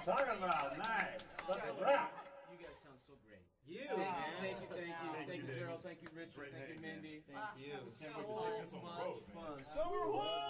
I'm talking about. Nice. That's a wrap. You guys sound so great. You, man. Thank you, Thank you, Gerald. Thank you, Richard. Thank you, Mindy. Thank you. So much fun. Summer